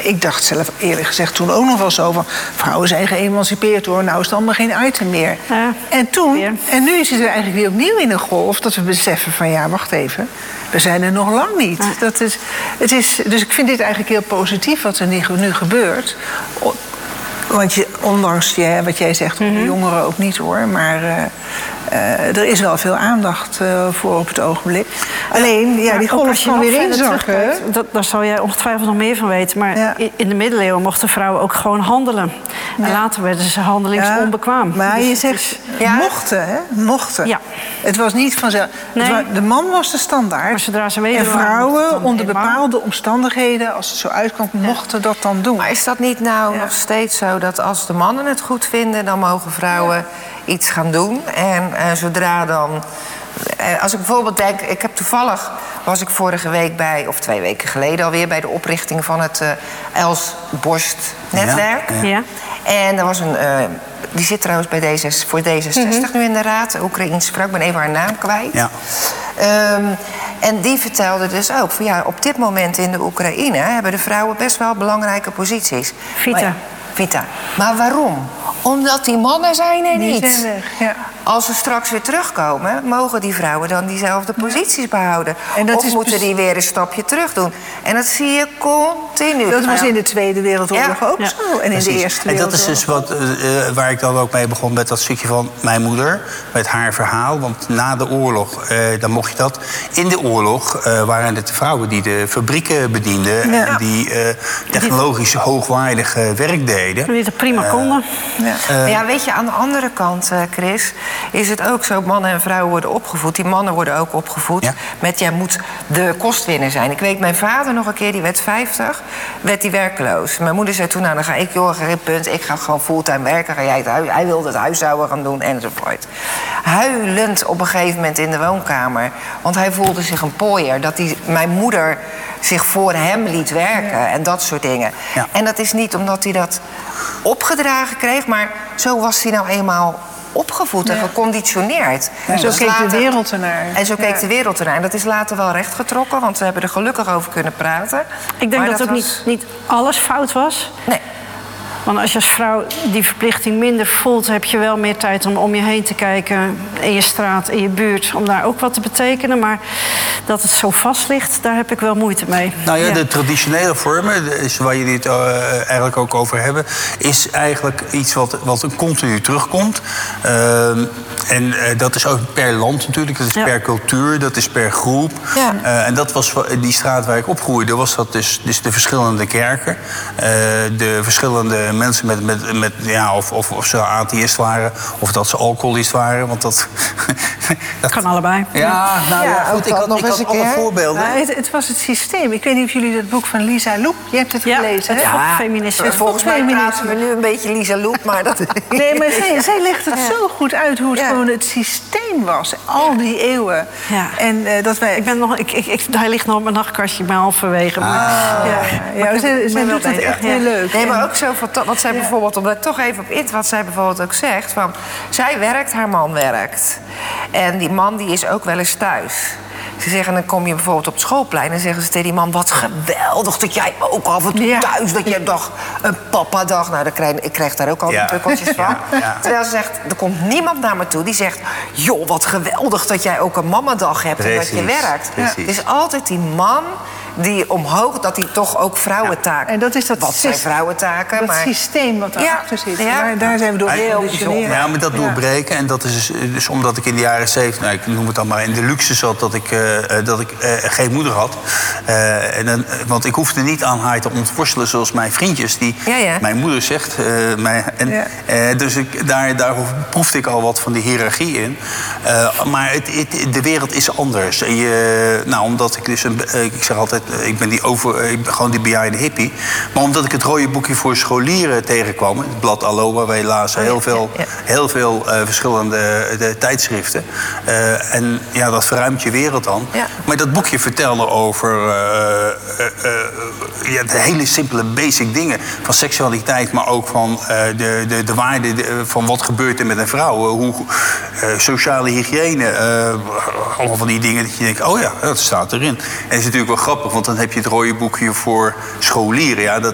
ik dacht zelf eerlijk gezegd toen ook nog wel zo van... vrouwen zijn geëmancipeerd hoor, nou is het allemaal geen item meer. Ja, en nu is het er eigenlijk weer opnieuw in een golf... dat we beseffen van ja, wacht even, we zijn er nog lang niet. Dus ik vind dit eigenlijk heel positief wat er nu gebeurt... Want ondanks wat jij zegt, de jongeren ook niet hoor... maar er is wel veel aandacht voor op het ogenblik. Alleen, die golf kan weer inzakken. Daar zal jij ongetwijfeld nog meer van weten. Maar in de middeleeuwen mochten vrouwen ook gewoon handelen. En later werden ze handelingsonbekwaam. Maar dus je zegt mochten, hè? Mochten. Ja. Het was niet vanzelf. Nee. De man was de standaard. Maar zodra ze en vrouwen onder bepaalde omstandigheden... als het zo uitkwam, mochten dat dan doen. Maar is dat niet nou nog steeds zo... dat als de mannen het goed vinden... dan mogen vrouwen iets gaan doen? En zodra dan... Als ik bijvoorbeeld denk... was ik vorige week bij... of 2 weken geleden alweer... bij de oprichting van het Els Borst-netwerk. Ja. En er was die zit trouwens bij voor D66 nu in de raad. Een Oekraïense vrouw, ik ben even haar naam kwijt. Ja. En die vertelde dus ook... van op dit moment in de Oekraïne... hebben de vrouwen best wel belangrijke posities. Vita. Maar waarom? Omdat die mannen zijn er niet. Die zijn weg, ja. Als ze straks weer terugkomen... mogen die vrouwen dan diezelfde posities behouden. Of moeten die weer een stapje terug doen. En dat zie je continu. Dat was in de Tweede Wereldoorlog ook zo. En in de Eerste Wereldoorlog. En dat is dus waar ik dan ook mee begon... met dat stukje van mijn moeder. Met haar verhaal. Want na de oorlog, dan mocht je dat. In de oorlog waren het de vrouwen die de fabrieken bedienden. Ja. En die technologisch hoogwaardige werk deden. Die het prima konden. Maar weet je, aan de andere kant, Chris... is het ook zo, mannen en vrouwen worden opgevoed. Die mannen worden ook opgevoed met... jij moet de kostwinner zijn. Ik weet, mijn vader nog een keer, die werd 50... werd hij werkloos. Mijn moeder zei toen, nou, dan ga ik, geen punt... ik ga gewoon fulltime werken, ga jij het huis... hij wilde het huishouden gaan doen, enzovoort. Huilend op een gegeven moment in de woonkamer. Want hij voelde zich een pooier. Dat mijn moeder zich voor hem liet werken en dat soort dingen. Ja. En dat is niet omdat hij dat opgedragen kreeg... maar zo was hij nou eenmaal opgevoed en geconditioneerd. En zo keek de wereld ernaar. En zo keek de wereld ernaar. En dat is later wel rechtgetrokken, want we hebben er gelukkig over kunnen praten. Ik denk dat ook niet alles fout was. Nee. Want als je als vrouw die verplichting minder voelt... heb je wel meer tijd om je heen te kijken... in je straat, in je buurt, om daar ook wat te betekenen. Maar dat het zo vast ligt, daar heb ik wel moeite mee. Nou ja, de traditionele vormen, waar jullie het eigenlijk ook over hebben... is eigenlijk iets wat continu terugkomt. En dat is ook per land natuurlijk, dat is per cultuur, dat is per groep. Ja. En dat was die straat waar ik opgroeide, was dat dus de verschillende kerken. De verschillende mensen of ze atheïst waren, of dat ze alcoholist waren. Want dat kan allebei. Ja, goed, ik had alle voorbeelden. Het was het systeem. Ik weet niet of jullie dat boek van Lisa Loep, je hebt het gelezen, hè? Ja, feminisme. Volgens mij praten we nu een beetje Lisa Loep, maar dat... Nee, maar zij legt het zo goed uit hoe het gewoon het systeem was. Al die eeuwen. Ja. En dat wij... Hij ligt nog op mijn nachtkastje, maar halverwege. Zij doet het echt heel leuk. Nee, maar ook zo wat zij bijvoorbeeld, om daar toch even op in, wat zij bijvoorbeeld ook zegt, van zij werkt, haar man werkt. En die man die is ook wel eens thuis. Ze zeggen, dan kom je bijvoorbeeld op het schoolplein... en zeggen ze tegen die man, wat geweldig dat jij ook af en toe thuis... dat je dag een papa-dag... Nou, ik krijg daar ook al die pukkeltjes van. Ja. Terwijl ze zegt, er komt niemand naar me toe die zegt... joh, wat geweldig dat jij ook een mamadag hebt en dat je werkt. Het is altijd die man... die omhoog, dat hij toch ook vrouwentaken... En dat is dat wat zijn vrouwentaken, dat systeem wat erachter zit. Daar zijn we door geconditioneerd. Ja, met dat doorbreken. En dat is dus omdat ik in de jaren 70... ik noem het dan maar in de luxe zat... dat ik geen moeder had. Want ik hoefde niet aan haar te ontworstelen zoals mijn vriendjes... die mijn moeder zegt. Dus daar proefde ik al wat van die hiërarchie in. Maar de wereld is anders. Omdat ik dus... ik zeg altijd... ik ben gewoon die bejaarde hippie. Maar omdat ik het rode boekje voor scholieren tegenkwam... het blad Allo, waar wij lazen heel veel verschillende tijdschriften. En dat verruimt je wereld dan. Ja. Maar dat boekje vertelde over de hele simpele basic dingen. Van seksualiteit, maar ook van de waarde van wat gebeurt er met een vrouw. Sociale hygiëne. Allemaal van die dingen dat je denkt, dat staat erin. En het is natuurlijk wel grappig, want dan heb je het rode boekje voor scholieren. Ja,